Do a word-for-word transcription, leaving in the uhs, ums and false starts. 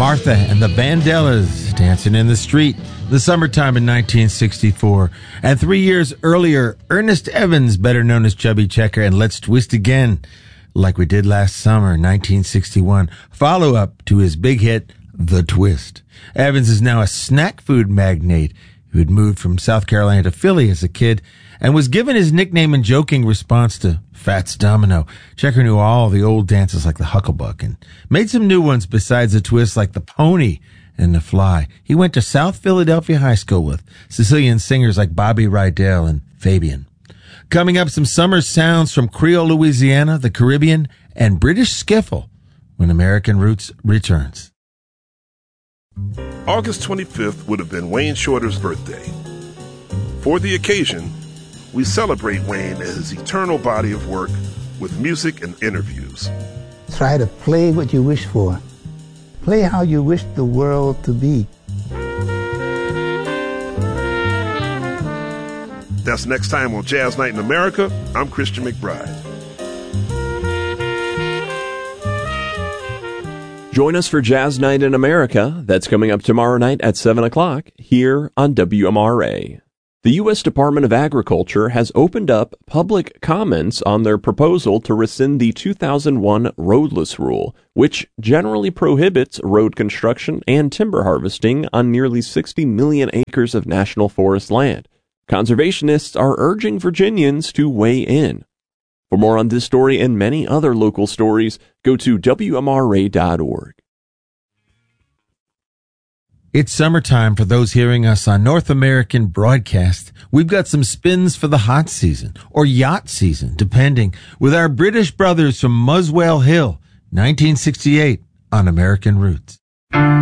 Martha and the Vandellas, Dancing in the Street, the summertime in nineteen sixty-four. And three years earlier, Ernest Evans, better known as Chubby Checker, and Let's Twist Again, like we did last summer, nineteen sixty-one, follow-up to his big hit, The Twist. Evans is now a snack food magnate who had moved from South Carolina to Philly as a kid and was given his nickname in joking response to Fats Domino. Checker knew all the old dances like the Hucklebuck and made some new ones besides the twist like the Pony and the Fly. He went to South Philadelphia High School with Sicilian singers like Bobby Rydell and Fabian. Coming up, some summer sounds from Creole Louisiana, the Caribbean, and British skiffle when American Roots returns. August twenty-fifth would have been Wayne Shorter's birthday. For the occasion, we celebrate Wayne and his eternal body of work with music and interviews. Try to play what you wish for. Play how you wish the world to be. That's next time on Jazz Night in America. I'm Christian McBride. Join us for Jazz Night in America. That's coming up tomorrow night at seven o'clock here on W M R A. The U S Department of Agriculture has opened up public comments on their proposal to rescind the two thousand one roadless rule, which generally prohibits road construction and timber harvesting on nearly sixty million acres of national forest land. Conservationists are urging Virginians to weigh in. For more on this story and many other local stories, go to W M R A dot org. It's summertime for those hearing us on North American broadcast. We've got some spins for the hot season, or yacht season, depending, with our British brothers from Muswell Hill, nineteen sixty-eight, on American Roots.